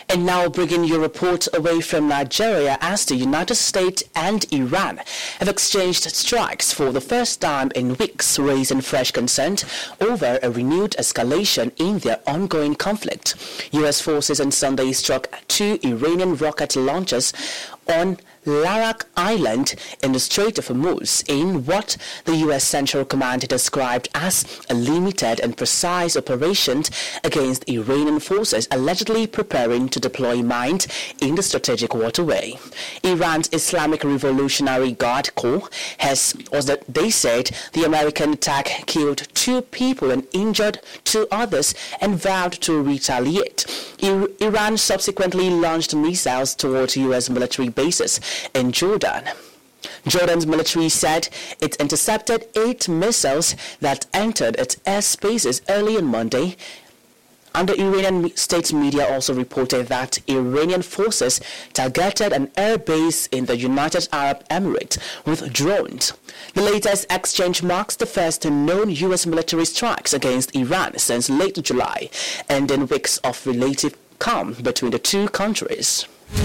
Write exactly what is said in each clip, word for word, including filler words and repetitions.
And now bringing your report away from Nigeria, as the United States and Iran have exchanged strikes for the first time in weeks, raising fresh concern over a renewed escalation in their ongoing conflict. U S forces on Sunday struck two Iranian rocket launchers on Larak Island in the Strait of Hormuz in what the U S Central Command described as a limited and precise operation against Iranian forces allegedly preparing to deploy mines in the strategic waterway. Iran's Islamic Revolutionary Guard Corps has, or that they said, the American attack killed two people and injured two others and vowed to retaliate. I- Iran subsequently launched missiles towards U S military bases in Jordan. Jordan's military said it intercepted eight missiles that entered its airspaces early on Monday. And the Iranian state media also reported that Iranian forces targeted an air base in the United Arab Emirates with drones. The latest exchange marks the first known U S military strikes against Iran since late July, ending weeks of relative calm between the two countries.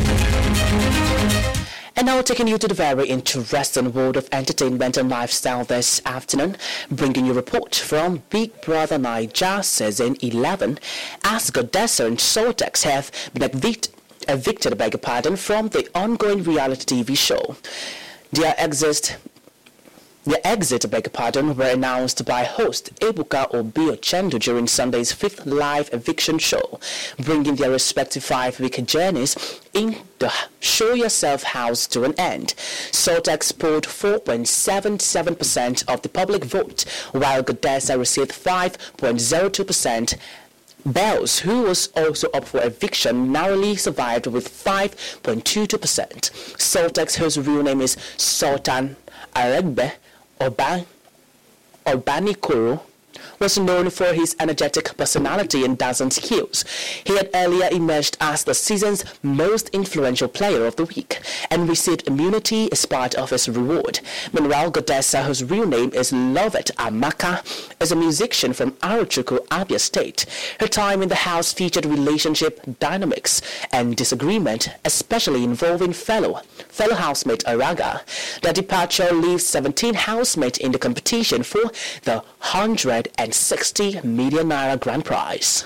And now taking you to the very interesting world of entertainment and lifestyle this afternoon, bringing you a report from Big Brother Naija Season eleven, as Godessa and Sortex have been evict- evicted, beg your pardon, from the ongoing reality T V show. Their exit Their exit, beg your pardon, were announced by host Ebuka Obi-Ochendu during Sunday's fifth live eviction show, bringing their respective five-week journeys in the Show Yourself house to an end. Sortex polled four point seven seven percent of the public vote, while Godessa received five point zero two percent. Bells, who was also up for eviction, narrowly survived with five point two two percent. Sortex, whose real name is Sultan Aregbe Oba, Obanikoro, was known for his energetic personality and dancing skills. He had earlier emerged as the season's most influential player of the week and received immunity as part of his reward. Meanwhile, Godessa, whose real name is Lovett Amaka, is a musician from Arochukwu, Abia State. Her time in the house featured relationship dynamics and disagreement, especially involving fellow fellow housemate Araga. The departure leaves seventeen housemates in the competition for the one hundred sixty million naira grand prize.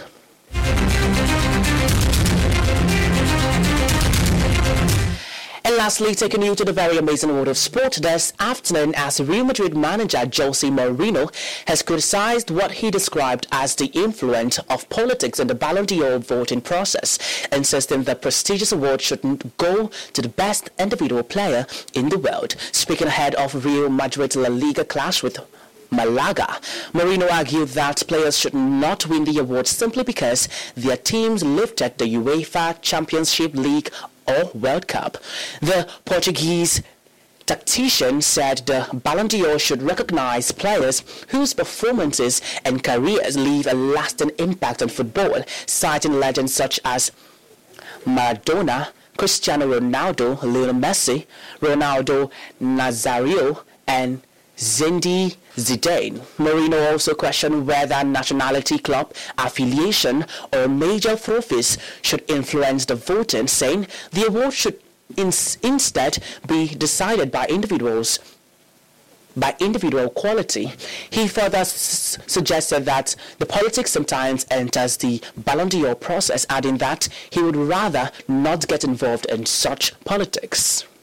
And lastly, taking you to the very amazing world of sport this afternoon, as Real Madrid manager Jose Mourinho has criticized what he described as the influence of politics in the Ballon d'Or voting process, insisting the prestigious award shouldn't go to the best individual player in the world. Speaking ahead of Real Madrid's La Liga clash with Malaga, Mourinho argued that players should not win the award simply because their teams lifted the UEFA Championship League or World Cup. The Portuguese tactician said the Ballon d'Or should recognize players whose performances and careers leave a lasting impact on football, citing legends such as Maradona, Cristiano Ronaldo, Lionel Messi, Ronaldo Nazario, and Zinedine Zidane. Mourinho also questioned whether nationality, club affiliation, or major trophies should influence the voting, saying the award should in- instead be decided by individuals by individual quality. He further s- suggested that the politics sometimes enters the Ballon d'Or process, adding that he would rather not get involved in such politics.